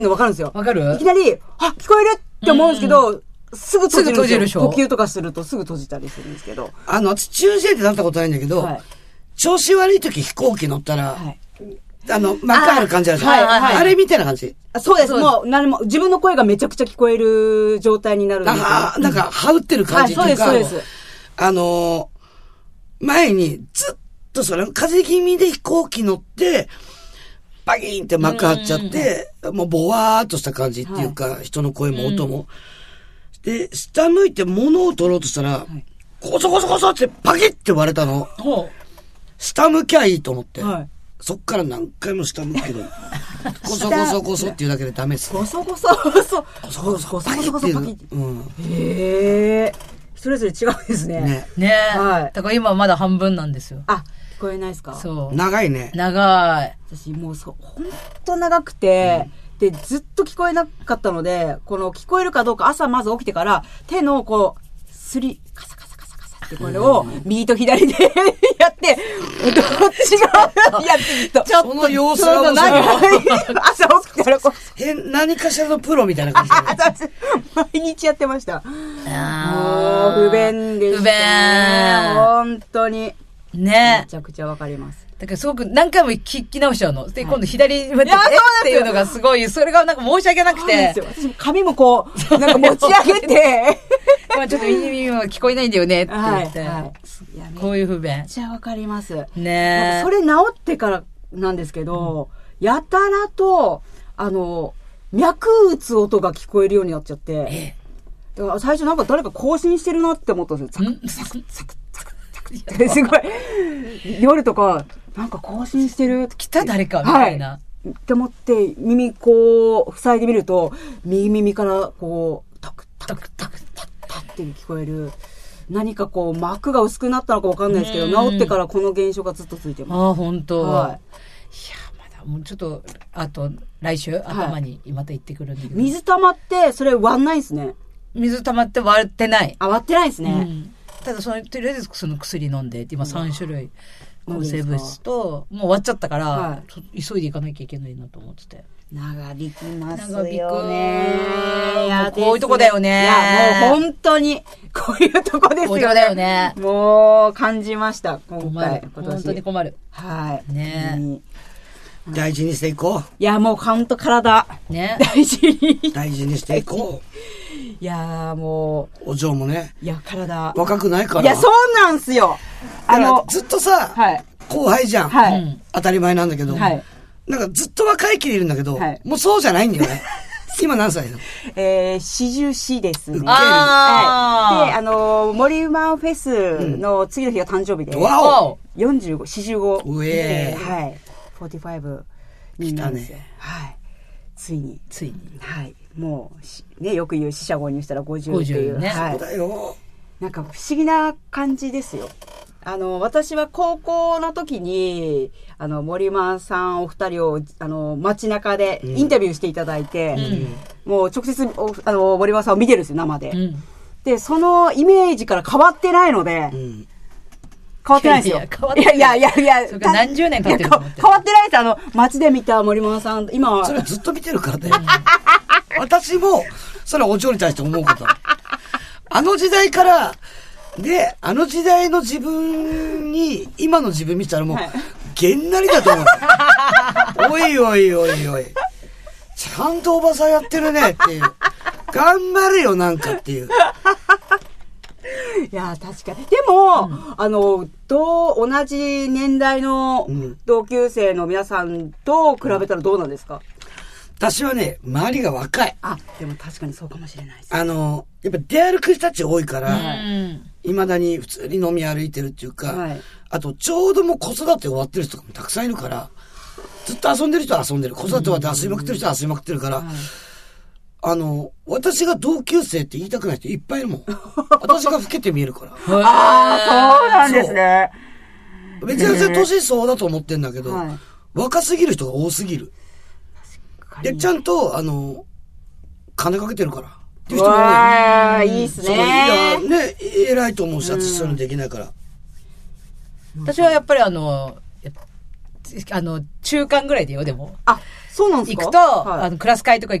わかるんですよ。 わかる？ いきなり、あ、聞こえるって思うんですけど、すぐ閉じるんですよ。 呼吸とかするとすぐ閉じたりするんですけど。 私、中耳炎ってなったことないんだけど、調子悪い時飛行機乗ったら、幕ある感じあるじゃん。あれみたいな感じ。 そうです。もう、何も、自分の声がめちゃくちゃ聞こえる状態になるんですよ。 なんか、羽打ってる感じっていうか、 そうです、そうです。 前にずっと風邪気味で飛行機乗って、バギーンって幕張っちゃって、もうボワーっとした感じっていうか、人の声も音も。で、下向いて物を取ろうとしたら、コソコソコソってパキッて割れたの。下向きゃいいと思って。そっから何回も下向くけど、コソコソコソっていうだけでダメです。 コソコソコソ。コソコソコソパキッて。へえ。それぞれ違うんですね。 ねえ。だから今まだ半分なんですよ。 あ、聞こえないですか？ そう。 長いね。 長い。 私もうほんと長くて、で、ずっと聞こえなかったので、この聞こえるかどうか朝まず起きてから、手のカサカサカサカサってこれを右と左でやって、どっちがやってると。 ちょっと様子が面白い。朝起きたら何かしらのプロみたいな感じで。 毎日やってました。もう、不便でしたね。本当に。 ね。 めちゃくちゃわかります。 だからすごく何回も聞き直しちゃうの。で、今度左向いてっていうのがすごい、それがなんか申し訳なくて。 私も髪もなんか持ち上げて。 今ちょっと耳は聞こえないんだよねって言って。こういう不便。 めっちゃわかります。 ねえ。 それ治ってからなんですけど、やたらと、脈打つ音が聞こえるようになっちゃって。だから最初なんか誰か更新してるなって思ったんですよ。サクサクサクサクってすごい。夜とか、なんか更新してる。 来た誰かみたいな。 って思って、耳塞いでみると、右耳からタクタクタクタクタクって聞こえる。何か膜が薄くなったのかわかんないですけど、治ってからこの現象がずっとついてます。 ああ、本当。いや、まだ、もうちょっと、あと、来週頭にまた行ってくるんだけど。 水溜まって、それ割んないんですね。 水溜まって割ってない。 あ、割ってないですね。 ただとりあえずその薬飲んで、今3種類。抗生物質と、もう終わっちゃったから、急いで行かなきゃいけないなと思ってて。 長引きますよね。 こういうとこだよね。 いや、もう本当に、こういうとこですよね。こういうとこだよね。もう、感じました、今回。 本当に困る。 はい。 ね大事にしていこう。 いや、もう本当体。 ね。 大事にしていこう。いやもう。お嬢もね。 いや、体。 若くないから。 いや、そうなんすよ。 ずっとさ、後輩じゃん。当たり前なんだけど。なんかずっと若い気でいるんだけど、もうそうじゃないんだよね。今何歳なの 44ですね。で、森マンフェスの次の日が誕生日で。 わお !45、45。 はい。 45になるんですよ。はい。ついに。はい。もう、ね、よく言う四捨五入したら50っていう。 ね。 そうだよ。 なんか不思議な感じですよ。私は高校の時に、森間さんお二人を、街中でインタビューしていただいて、もう直接、森間さんを見てるんですよ、生で。で、そのイメージから変わってないので、変わってないですよ。いや。 何十年経ってると思って変わってないです。街で見た森間さん、今は。 それずっと見てるからね。私も、それはお嬢に対して思うこと。あの時代から、で、あの時代の自分に、今の自分見たらもう、げんなりだと思う。おい。ちゃんとおばさんやってるねっていう。頑張れよなんかっていう。 いや、確かに。でも、同じ年代の同級生の皆さんと比べたらどうなんですか？ 私はね、周りが若い。 でも確かにそうかもしれないです。 やっぱ出歩く人たち多いから、未だに普通に飲み歩いてるっていうか、あとちょうどもう子育て終わってる人とかもたくさんいるから、ずっと遊んでる人は遊んでる。子育て終わって遊びまくってる人は遊びまくってるから、私が同級生って言いたくない人いっぱいいるもん。私が老けて見えるから。 そうなんですね。 別に年相だと思ってんだけど、若すぎる人が多すぎる。で、ちゃんと、金かけてるから。っていう人も多い。いいっすね。 いや、ね、偉いと思うし、私そういうのできないから。 私はやっぱり中間ぐらいでよ、でも。 あ、そうなんですか？ 行くと、クラス会とか行